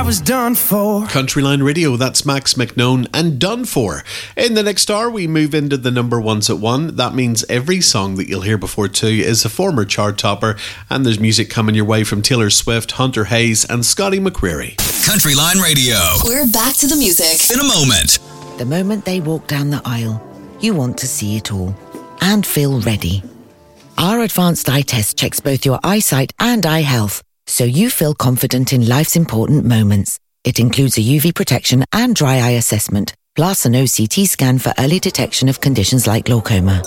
was done for. Countryline Radio, that's Max McNone and Done For. In the next hour, we move into the number ones at 1. That means every song that you'll hear before 2 is a former chart topper, and there's music coming your way from Taylor Swift, Hunter Hayes and Scotty McCreery. Countryline Radio. We're back to the music. In a moment. The moment they walk down the aisle, you want to see it all and feel ready. Our advanced eye test checks both your eyesight and eye health, so you feel confident in life's important moments. It includes a UV protection and dry eye assessment, plus an OCT scan for early detection of conditions like glaucoma.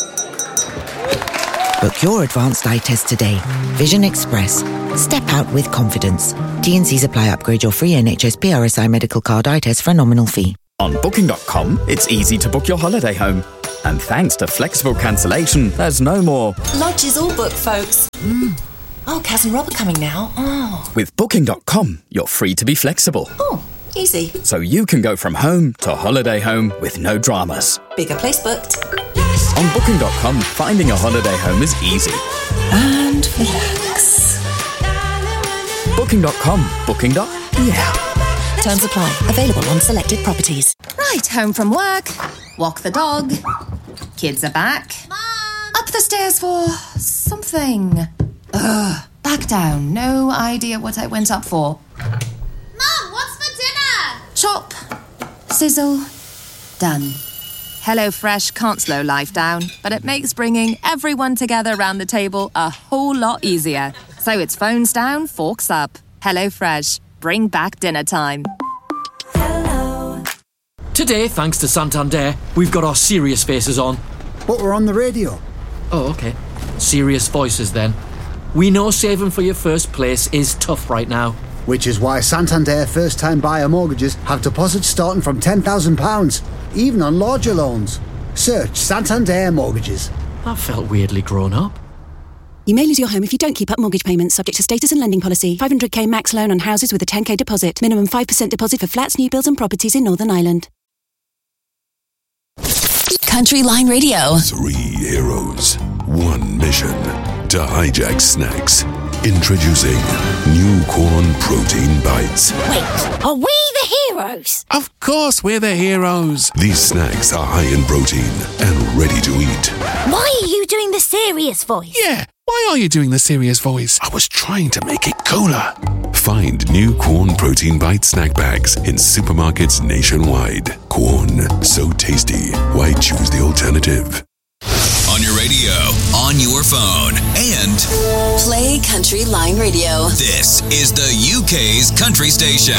Book your advanced eye test today. Vision Express. Step out with confidence. T&Cs apply. Upgrade your free NHS PRSI medical card eye test for a nominal fee. On Booking.com, it's easy to book your holiday home. And thanks to flexible cancellation, there's no more. Lodge is all booked, folks. Oh, Kaz and Rob are coming now. Oh. With Booking.com, you're free to be flexible. Oh, easy. So you can go from home to holiday home with no dramas. Bigger place booked. On Booking.com, finding a holiday home is easy. And relax. Booking.com. Booking.yeah. Terms apply. Available on selected properties. Right, home from work. Walk the dog. Kids are back. Mom! Up the stairs for something. Ugh. Back down. No idea what I went up for. Mom, what's for dinner? Chop. Sizzle. Done. HelloFresh can't slow life down, but it makes bringing everyone together around the table a whole lot easier. So it's phones down, forks up. HelloFresh. Bring back dinner time. Hello. Today, thanks to Santander, we've got our serious faces on. But we're on the radio. Oh, okay. Serious voices then. We know saving for your first place is tough right now. Which is why Santander first-time buyer mortgages have deposits starting from £10,000, even on larger loans. Search Santander Mortgages. That felt weirdly grown up. You may lose your home if you don't keep up mortgage payments, subject to status and lending policy. 500k max loan on houses with a 10k deposit. Minimum 5% deposit for flats, new builds and properties in Northern Ireland. Countryline Radio. 3 heroes, 1 mission. To hijack snacks. Introducing new corn protein bites. Wait, are we the heroes? Of course we're the heroes. These snacks are high in protein and ready to eat. Why are you doing the serious voice? Yeah, why are you doing the serious voice? I was trying to make it cooler. Find new corn protein bite snack bags in supermarkets nationwide. Corn, so tasty. Why choose the alternative? On your radio, on your phone, and Play Countryline Radio. This is the UK's country station.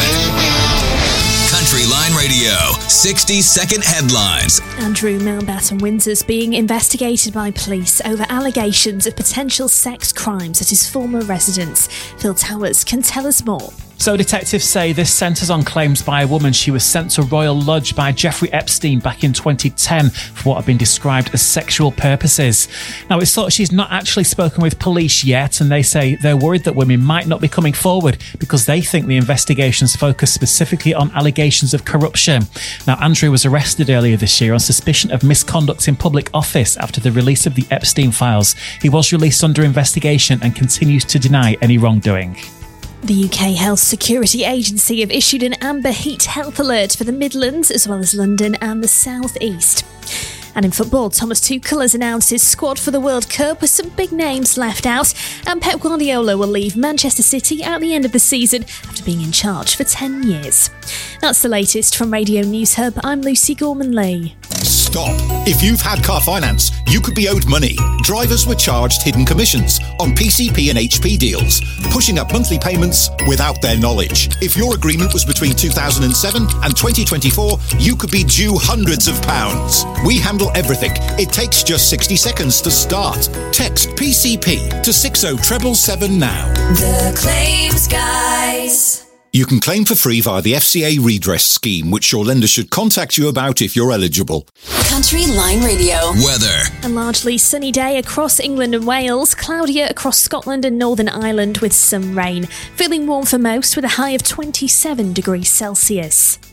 Countryline Radio, 60-second headlines. Andrew Mountbatten Windsor's being investigated by police over allegations of potential sex crimes at his former residence. Phil Towers can tell us more. So detectives say this centres on claims by a woman she was sent to Royal Lodge by Jeffrey Epstein back in 2010 for what have been described as sexual purposes. Now, it's thought she's not actually spoken with police yet, and they say they're worried that women might not be coming forward because they think the investigations focus specifically on allegations of corruption. Now, Andrew was arrested earlier this year on suspicion of misconduct in public office after the release of the Epstein files. He was released under investigation and continues to deny any wrongdoing. The UK Health Security Agency have issued an amber heat health alert for the Midlands as well as London and the South East. And in football, Thomas Tuchel has announced his squad for the World Cup with some big names left out, and Pep Guardiola will leave Manchester City at the end of the season after being in charge for 10 years. That's the latest from Radio News Hub. I'm Lucy Gorman-Lee. Stop. If you've had car finance, you could be owed money. Drivers were charged hidden commissions on PCP and HP deals, pushing up monthly payments without their knowledge. If your agreement was between 2007 and 2024, you could be due hundreds of pounds. We handle everything. It takes just 60 seconds to start. Text PCP to 60777 now. The Claims Guys. You can claim for free via the FCA redress scheme, which your lender should contact you about if you're eligible. Countryline Radio. Weather. A largely sunny day across England and Wales, cloudier across Scotland and Northern Ireland with some rain. Feeling warm for most with a high of 27 degrees Celsius.